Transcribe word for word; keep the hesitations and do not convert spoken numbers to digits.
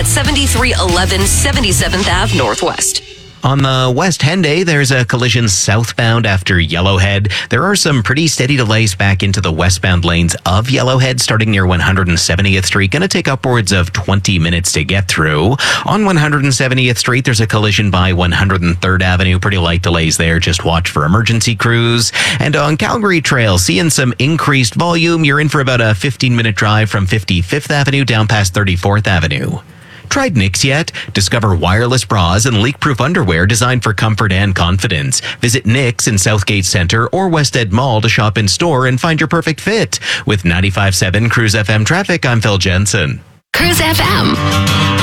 at seventy-three eleven seventy-seventh Avenue Northwest. On the West Henday, there's a collision southbound after Yellowhead. There are some pretty steady delays back into the westbound lanes of Yellowhead, starting near one hundred seventieth Street. Going to take upwards of twenty minutes to get through. On one hundred seventieth Street, there's a collision by one hundred third Avenue. Pretty light delays there. Just watch for emergency crews. And on Calgary Trail, seeing some increased volume. You're in for about a fifteen minute drive from fifty-fifth Avenue down past thirty-fourth Avenue. Tried Knix yet? Discover wireless bras and leak-proof underwear designed for comfort and confidence. Visit Knix in Southgate Centre or West Ed Mall to shop in store and find your perfect fit. With ninety-five point seven Cruise F M traffic, I'm Phil Jensen. Cruise F M.